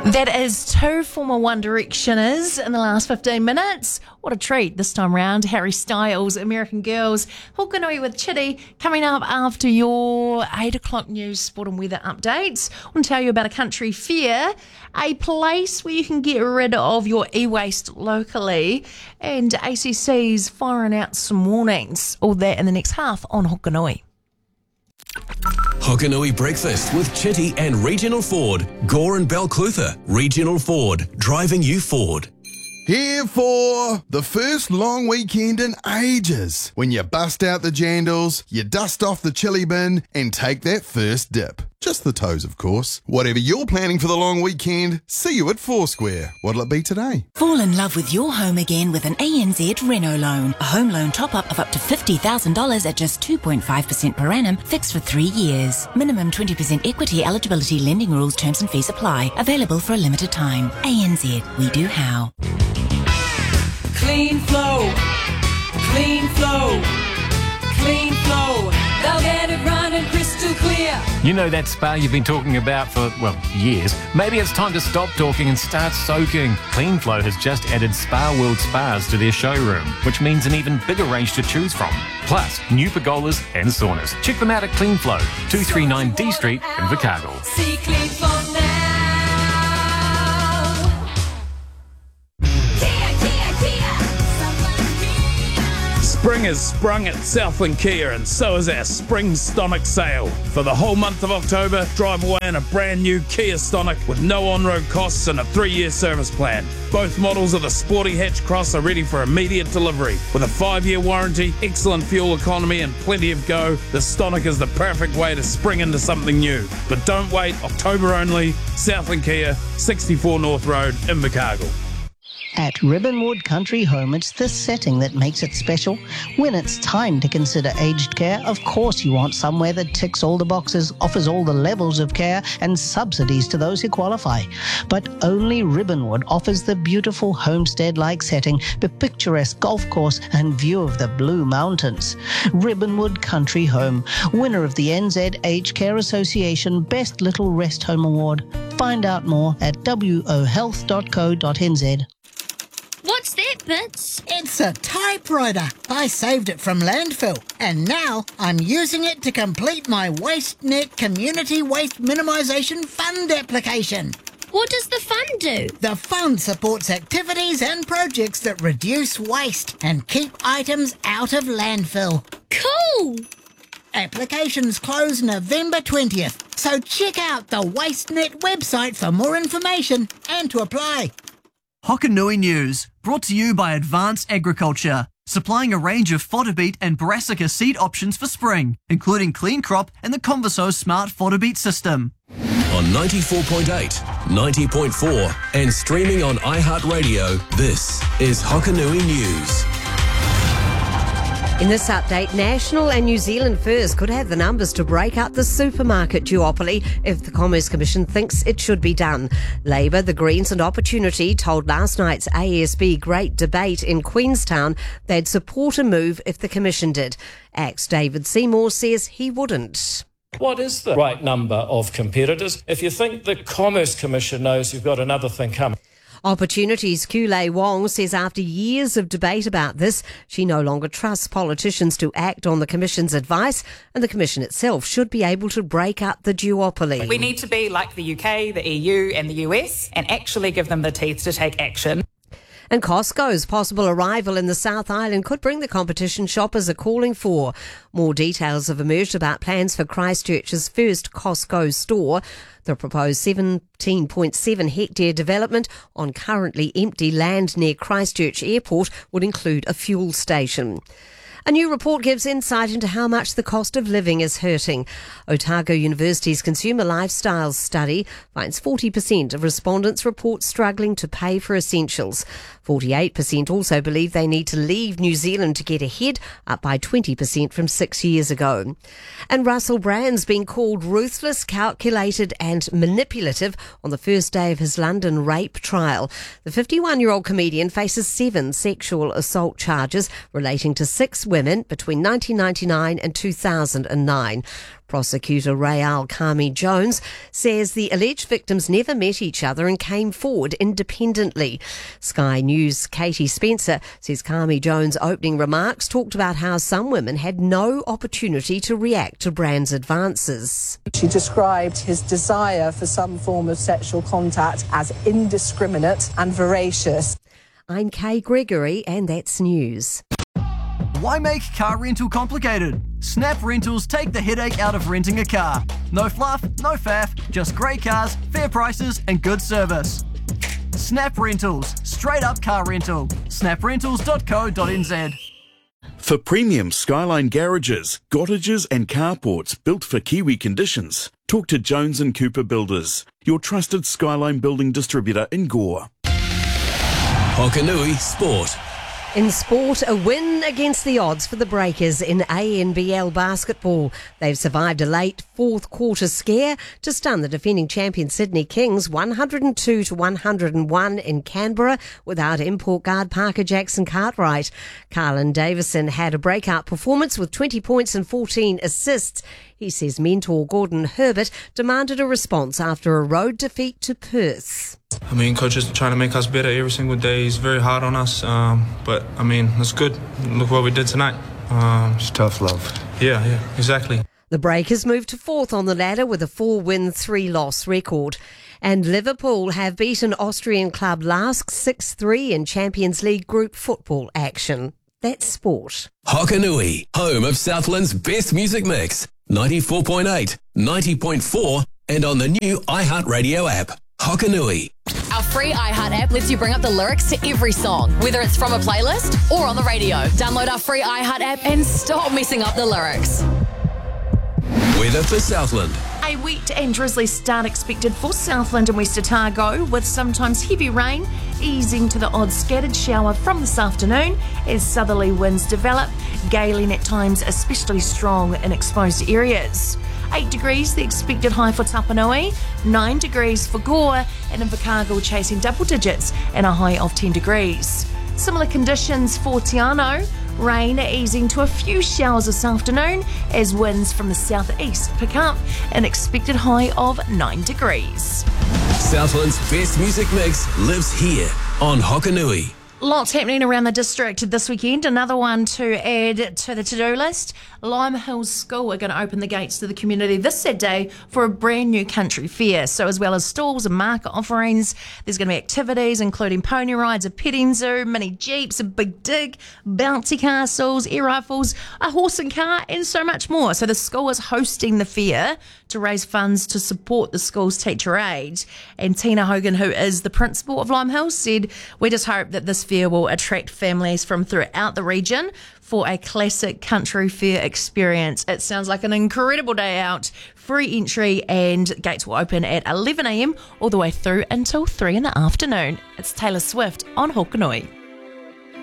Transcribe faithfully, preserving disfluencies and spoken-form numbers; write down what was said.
That is two former One Directioners in the last fifteen minutes. What a treat this time round. Harry Styles, American Girls, Hokanui with Chitty, coming up after your eight o'clock news, sport and weather updates. I want to tell you about a country fair, a place where you can get rid of your e-waste locally, and A C C's firing out some warnings. All that in the next half on Hokanui. Hokanui Breakfast with Chitty and Regional Ford. Gore and Balclutha. Regional Ford. Driving you forward. Here for the first long weekend in ages, when you bust out the jandals, you dust off the chili bin and take that first dip. Just the toes, of course. Whatever you're planning for the long weekend, see you at Foursquare. What'll it be today? Fall in love with your home again with an A N Z Reno loan. A home loan top-up of up to fifty thousand dollars at just two point five percent per annum, fixed for three years. Minimum twenty percent equity eligibility, lending rules, terms and fees apply. Available for a limited time. A N Z, we do how. Clean flow, clean flow, clean flow. They'll get it running crystal clear. You know that spa you've been talking about for, well, years. Maybe it's time to stop talking and start soaking. CleanFlow has just added Spa World Spas to their showroom, which means an even bigger range to choose from. Plus, new pergolas and saunas. Check them out at CleanFlow, two thirty-nine D Street in Invercargill. See clean flow now. Spring has sprung at Southland Kia, and so is our Spring Stonic sale. For the whole month of October, drive away in a brand new Kia Stonic with no on-road costs and a three-year service plan. Both models of the Sporty Hatch Cross are ready for immediate delivery. With a five-year warranty, excellent fuel economy and plenty of go, the Stonic is the perfect way to spring into something new. But don't wait, October only, Southland Kia, sixty-four North Road, Invercargill. At Ribbonwood Country Home, it's this setting that makes it special. When it's time to consider aged care, of course you want somewhere that ticks all the boxes, offers all the levels of care and subsidies to those who qualify. But only Ribbonwood offers the beautiful homestead-like setting, the picturesque golf course and view of the Blue Mountains. Ribbonwood Country Home, winner of the N Z Aged Care Association Best Little Rest Home Award. Find out more at w o health dot co dot n z. What's that, Bits? It's a typewriter. I saved it from landfill, and now I'm using it to complete my WasteNet Community Waste Minimisation Fund application. What does the fund do? The fund supports activities and projects that reduce waste and keep items out of landfill. Cool! Applications close November twentieth, so check out the WasteNet website for more information and to apply. Hokanui News, brought to you by Advanced Agriculture, supplying a range of fodder beet and brassica seed options for spring, including Clean Crop and the Converso Smart Fodder Beet System. On ninety-four point eight, ninety point four and streaming on iHeartRadio, this is Hokanui News. In this update, National and New Zealand Furs could have the numbers to break up the supermarket duopoly if the Commerce Commission thinks it should be done. Labour, the Greens and Opportunity told last night's A S B Great Debate in Queenstown they'd support a move if the Commission did. Act's David Seymour says he wouldn't. What is the right number of competitors if you think the Commerce Commission knows you've got another thing coming? Opportunity's Kulei Wong says after years of debate about this, she no longer trusts politicians to act on the Commission's advice, and the Commission itself should be able to break up the duopoly. We need to be like the U K, the E U and the U S and actually give them the teeth to take action. And Costco's possible arrival in the South Island could bring the competition shoppers are calling for. More details have emerged about plans for Christchurch's first Costco store. The proposed seventeen point seven hectare development on currently empty land near Christchurch Airport would include a fuel station. A new report gives insight into how much the cost of living is hurting. Otago University's Consumer Lifestyles study finds forty percent of respondents report struggling to pay for essentials. forty-eight percent also believe they need to leave New Zealand to get ahead, up by twenty percent from six years ago. And Russell Brand's been called ruthless, calculated and manipulative on the first day of his London rape trial. The fifty-one-year-old comedian faces seven sexual assault charges relating to six women between nineteen ninety-nine and two thousand nine. Prosecutor Rayal Kami Jones says the alleged victims never met each other and came forward independently. Sky News' Katie Spencer says Kami Jones' opening remarks talked about how some women had no opportunity to react to Brand's advances. She described his desire for some form of sexual contact as indiscriminate and voracious. I'm Kay Gregory, and that's news. Why make car rental complicated? Snap Rentals take the headache out of renting a car. No fluff, no faff, just great cars, fair prices and good service. Snap Rentals, straight up car rental. snap rentals dot co dot n z. For premium Skyline garages, cottages and carports built for Kiwi conditions, talk to Jones and Cooper Builders, your trusted Skyline building distributor in Gore. Hokanui Sport. In sport, a win against the odds for the Breakers in A N B L basketball. They've survived a late fourth quarter scare to stun the defending champion Sydney Kings one hundred two to one hundred one in Canberra without import guard Parker Jackson Cartwright. Carlin Davison had a breakout performance with twenty points and fourteen assists. He says mentor Gordon Herbert demanded a response after a road defeat to Perth. I mean, coach is trying to make us better every single day. He's very hard on us, um, but I mean, that's good. Look what we did tonight. Um, it's tough love. Yeah, yeah, exactly. The Breakers moved to fourth on the ladder with a four-win, three-loss record. And Liverpool have beaten Austrian club Lask six three in Champions League group football action. That's sport. Hokanui, home of Southland's best music mix. ninety-four point eight, ninety point four, and on the new iHeartRadio app. Hokanui. Our free iHeart app lets you bring up the lyrics to every song, whether it's from a playlist or on the radio. Download our free iHeart app and stop messing up the lyrics. Weather for Southland. A wet and drizzly start expected for Southland and West Otago, with sometimes heavy rain easing to the odd scattered shower from this afternoon as southerly winds develop, galing at times especially strong in exposed areas. eight degrees the expected high for Tapanui, nine degrees for Gore, and Invercargill chasing double digits and a high of ten degrees. Similar conditions for Te Anau, rain easing to a few showers this afternoon as winds from the southeast pick up, an expected high of nine degrees. Southland's best music mix lives here on Hokanui. Lots happening around the district this weekend. Another one to add to the to-do list. Lime Hills School are going to open the gates to the community this Saturday for a brand new country fair. So as well as stalls and market offerings, there's going to be activities including pony rides, a petting zoo, mini jeeps, a big dig, bouncy castles, air rifles, a horse and car, and so much more. So the school is hosting the fair to raise funds to support the school's teacher aid. And Tina Hogan, who is the principal of Lime Hills, said, "We just hope that this fair will attract families from throughout the region for a classic country fair experience." It sounds like an incredible day out. Free entry, and gates will open at eleven a m all the way through until three in the afternoon. It's Taylor Swift on Hokanui.